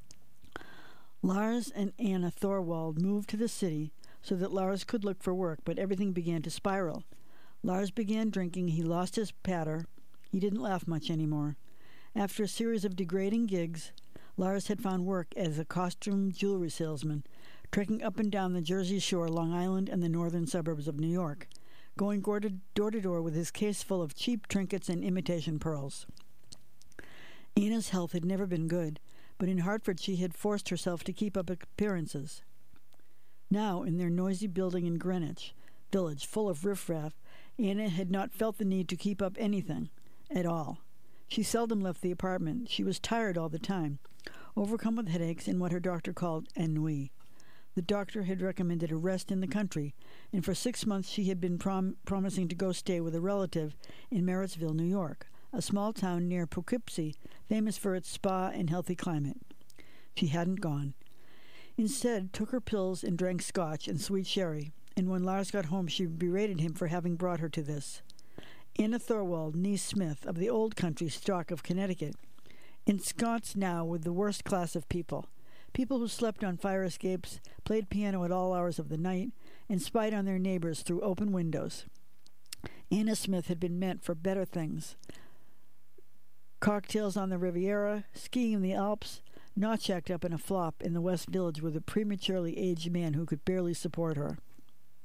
Lars and Anna Thorwald moved to the city so that Lars could look for work, but everything began to spiral. Lars began drinking, he lost his patter, he didn't laugh much anymore. After a series of degrading gigs, Lars had found work as a costume jewelry salesman, trekking up and down the Jersey Shore, Long Island, and the northern suburbs of New York, going door to door with his case full of cheap trinkets and imitation pearls. Anna's health had never been good, but in Hartford she had forced herself to keep up appearances. Now, in their noisy building in Greenwich Village, full of riffraff, Anna had not felt the need to keep up anything at all. She seldom left the apartment. She was tired all the time, overcome with headaches and what her doctor called ennui. The doctor had recommended a rest in the country, and for six months she had been prom- promising to go stay with a relative in Marrittsville, New York, a small town near Poughkeepsie, famous for its spa and healthy climate. She hadn't gone. Instead, took her pills and drank scotch and sweet sherry, and when Lars got home she berated him for having brought her to this. Anna Thorwald, niece Smith, of the old country stock of Connecticut, ensconced now with the worst class of people. People who slept on fire escapes, played piano at all hours of the night, and spied on their neighbors through open windows. Anna Smith had been meant for better things. Cocktails on the Riviera, skiing in the Alps, not checked up in a flop in the West Village with a prematurely aged man who could barely support her.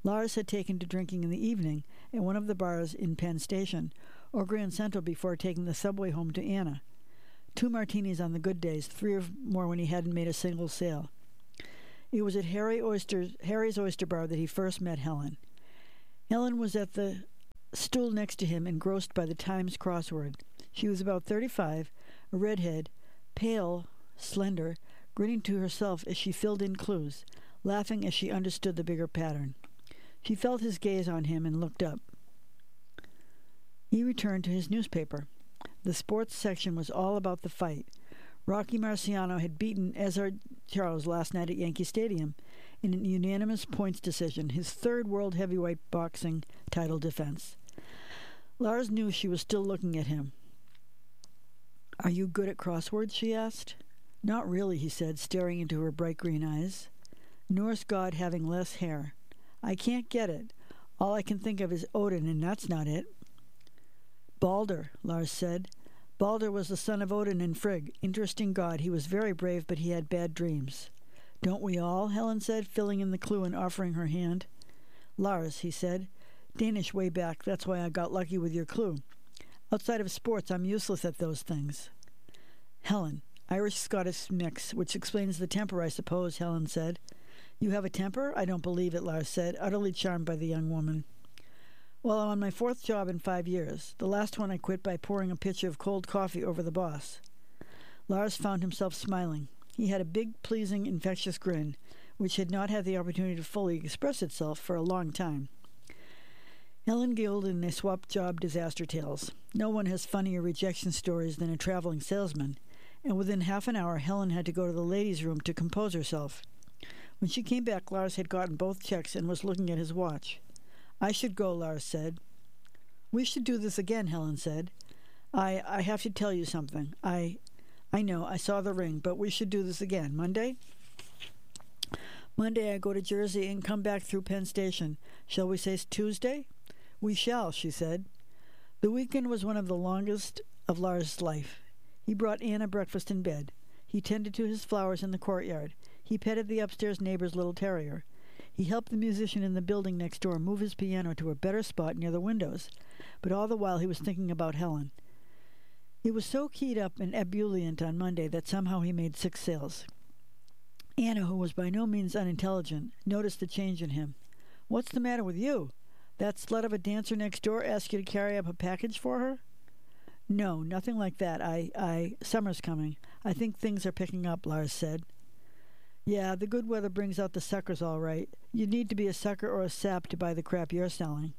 Lars had taken to drinking in the evening at one of the bars in Penn Station or Grand Central before taking the subway home to Anna. Two martinis on the good days, three or more when he hadn't made a single sale. It was at Harry Oyster's, Harry's Oyster Bar that he first met Helen. Helen was at the stool next to him, engrossed by the Times crossword. She was about thirty-five, a redhead, pale, slender, grinning to herself as she filled in clues, laughing as she understood the bigger pattern. She felt his gaze on him and looked up. He returned to his newspaper. The sports section was all about the fight. Rocky Marciano had beaten Ezra Charles last night at Yankee Stadium in an unanimous points decision, his third world heavyweight boxing title defense. Lars knew she was still looking at him. "Are you good at crosswords?" she asked. "Not really," he said, staring into her bright green eyes. "Norse god having less hair. I can't get it. All I can think of is Odin, and that's not it." "Balder," Lars said. "Balder was the son of Odin and Frigg. Interesting god. He was very brave, but he had bad dreams." "Don't we all?" Helen said, filling in the clue and offering her hand. "Lars," he said. "Danish way back. That's why I got lucky with your clue. Outside of sports, I'm useless at those things." "Helen. Irish-Scottish mix, which explains the temper, I suppose," Helen said. "You have a temper? I don't believe it," Lars said, utterly charmed by the young woman. "Well, I'm on my fourth job in five years. The last one I quit by pouring a pitcher of cold coffee over the boss." Lars found himself smiling. He had a big, pleasing, infectious grin, which had not had the opportunity to fully express itself for a long time. Helen giggled and they swapped job disaster tales. No one has funnier rejection stories than a traveling salesman, and within half an hour Helen had to go to the ladies' room to compose herself. When she came back, Lars had gotten both checks and was looking at his watch. "I should go," Lars said. "We should do this again," Helen said. I I have to tell you something. I I know, I saw the ring, but we should do this again. Monday?" "Monday I go to Jersey and come back through Penn Station. Shall we say Tuesday?" "We shall," she said. The weekend was one of the longest of Lars' life. He brought Anna breakfast in bed. He tended to his flowers in the courtyard. He petted the upstairs neighbor's little terrier. He helped the musician in the building next door move his piano to a better spot near the windows. But all the while he was thinking about Helen. He was so keyed up and ebullient on Monday that somehow he made six sales. Anna, who was by no means unintelligent, noticed the change in him. "What's the matter with you? That slut of a dancer next door asked you to carry up a package for her?" "No, nothing like that. I, I, summer's coming. I think things are picking up," Lars said. "Yeah, the good weather brings out the suckers all right. You need to be a sucker or a sap to buy the crap you're selling."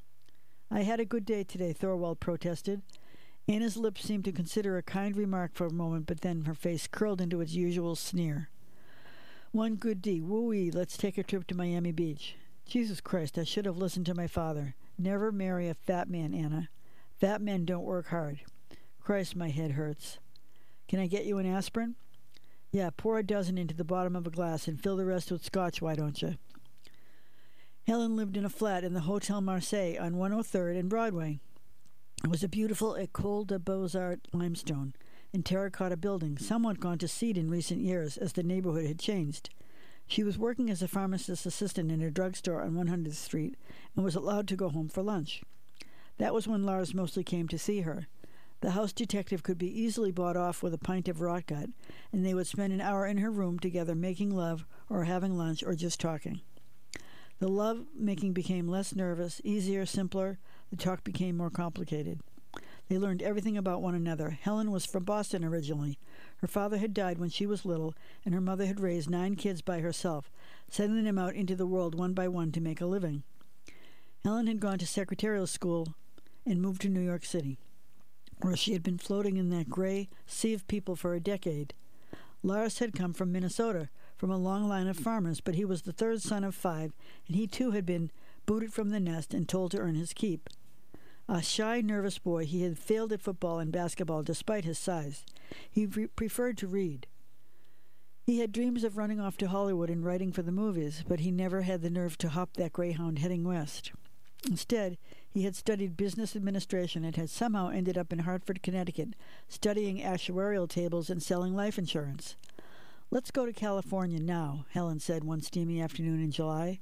"I had a good day today," Thorwald protested. Anna's lips seemed to consider a kind remark for a moment, but then her face curled into its usual sneer. "One good D. Woo-wee, let's take a trip to Miami Beach." "Jesus Christ, I should have listened to my father. Never marry a fat man, Anna. Fat men don't work hard. Christ, my head hurts. Can I get you an aspirin?" "Yeah, pour a dozen into the bottom of a glass and fill the rest with scotch, why don't you?" Helen lived in a flat in the Hotel Marseille on one hundred third and Broadway. It was a beautiful École de Beaux-Arts limestone and terracotta building, somewhat gone to seed in recent years as the neighborhood had changed. She was working as a pharmacist's assistant in a drugstore on one hundredth street and was allowed to go home for lunch. That was when Lars mostly came to see her. The house detective could be easily bought off with a pint of rotgut, and they would spend an hour in her room together making love or having lunch or just talking. The love-making became less nervous, easier, simpler. The talk became more complicated. They learned everything about one another. Helen was from Boston originally. Her father had died when she was little, and her mother had raised nine kids by herself, sending them out into the world one by one to make a living. Helen had gone to secretarial school and moved to New York City, where she had been floating in that gray sea of people for a decade. Lars had come from Minnesota, from a long line of farmers, but he was the third son of five, and he too had been booted from the nest and told to earn his keep. A shy, nervous boy, he had failed at football and basketball despite his size. He re- preferred to read. He had dreams of running off to Hollywood and writing for the movies, but he never had the nerve to hop that Greyhound heading west. Instead, he had studied business administration and had somehow ended up in Hartford, Connecticut, studying actuarial tables and selling life insurance. "Let's go to California now," Helen said one steamy afternoon in July.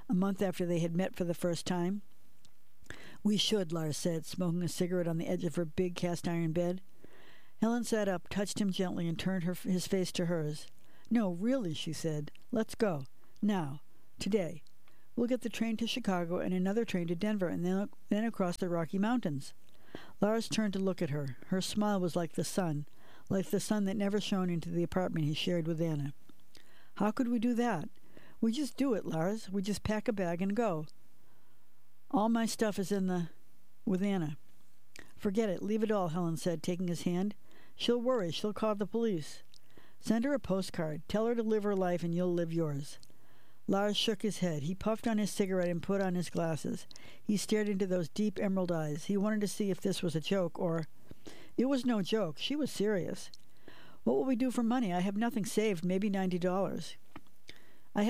a month after they had met for the first time. We should, Lars said, smoking a cigarette on the edge of her big cast-iron bed. Helen sat up, touched him gently, and turned her, his face to hers. No, really, she said. Let's go. Now. Today. We'll get the train to Chicago and another train to Denver and then, then across the Rocky Mountains. Lars turned to look at her. Her smile was like the sun, like the sun that never shone into the apartment he shared with Anna. How could we do that? We just do it, Lars. We just pack a bag and go. All my stuff is in the... with Anna. Forget it. Leave it all, Helen said, taking his hand. She'll worry. She'll call the police. Send her a postcard. Tell her to live her life and you'll live yours. Lars shook his head. He puffed on his cigarette and put on his glasses. He stared into those deep emerald eyes. He wanted to see if this was a joke or... It was no joke. She was serious. What will we do for money? I have nothing saved, maybe ninety dollars.